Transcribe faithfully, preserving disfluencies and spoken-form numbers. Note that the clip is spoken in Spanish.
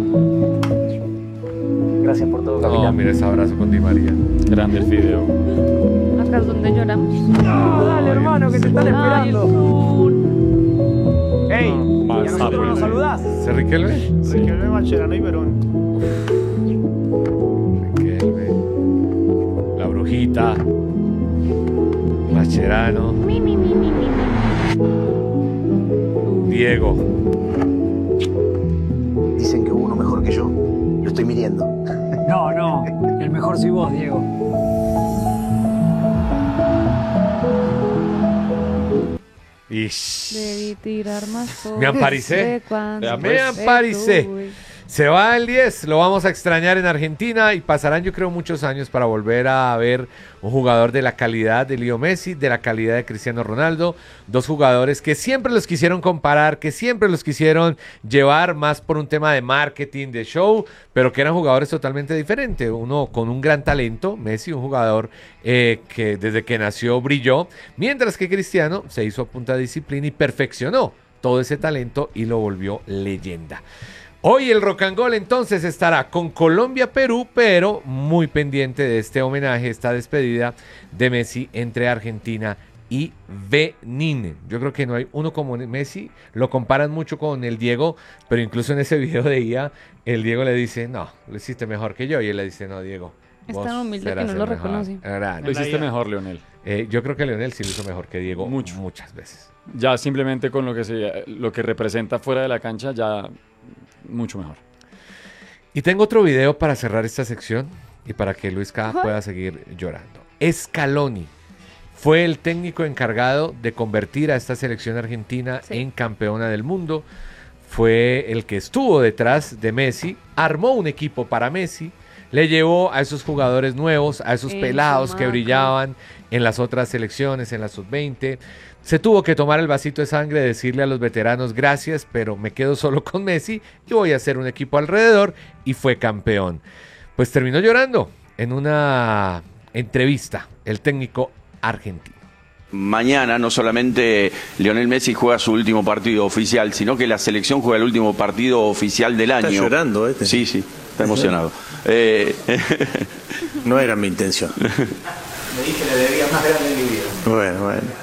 Gracias por todo, capitán. No, mira ese abrazo con Di María. Grande el video. Acá es donde lloramos. No, dale, hermano, que te están Ay, esperando. Kun. ¡Ey! No, ¿Y más a nosotros nos rápido. saludás? ¿Se Riquelme? Riquelme, Mascherano y Verón. Riquelme. La Brujita. Mascherano. Mi, mi, mi, mi, mi, mi. Diego. Dicen que hubo uno mejor que yo. Lo estoy midiendo. No, no. El mejor soy vos, Diego. Ish. Debí tirar más fuerte. Me amparicé. cuando Me te amparicé. tuve. Se va el diez, lo vamos a extrañar en Argentina y pasarán yo creo muchos años para volver a ver un jugador de la calidad de Leo Messi, de la calidad de Cristiano Ronaldo, dos jugadores que siempre los quisieron comparar, que siempre los quisieron llevar más por un tema de marketing, de show, pero que eran jugadores totalmente diferentes, uno con un gran talento, Messi, un jugador eh, que desde que nació brilló, mientras que Cristiano se hizo a punta de disciplina y perfeccionó todo ese talento y lo volvió leyenda. Hoy el Rock and Roll entonces estará con Colombia-Perú, pero muy pendiente de este homenaje, esta despedida de Messi entre Argentina y Benín. Yo creo que no hay uno como Messi, lo comparan mucho con el Diego, pero incluso en ese video de I A, el Diego le dice, no, lo hiciste mejor que yo, y él le dice, no, Diego. Es vos tan humilde que serás no el lo mejor". reconoce. Grande. Lo hiciste mejor, Leonel. Eh, yo creo que Leonel sí lo hizo mejor que Diego Mucho. muchas veces. Ya simplemente con lo que, se, lo que representa fuera de la cancha, ya mucho mejor. Y tengo otro video para cerrar esta sección y para que Luis K. Ajá. pueda seguir llorando. Scaloni fue el técnico encargado de convertir a esta selección argentina Sí. en campeona del mundo. Fue el que estuvo detrás de Messi, armó un equipo para Messi, le llevó a esos jugadores nuevos, a esos Enzo, pelados que Maca. brillaban en las otras selecciones, en la sub veinte. Se tuvo que tomar el vasito de sangre, decirle a los veteranos gracias, pero me quedo solo con Messi y voy a hacer un equipo alrededor, y fue campeón. Pues terminó llorando en una entrevista el técnico argentino. Mañana no solamente Lionel Messi juega su último partido oficial, sino que la selección juega el último partido oficial del año. Está llorando, ¿eh? Sí, sí, está emocionado. Eh, No era mi intención. Me dije la alegría más grande de mi vida. Bueno, bueno.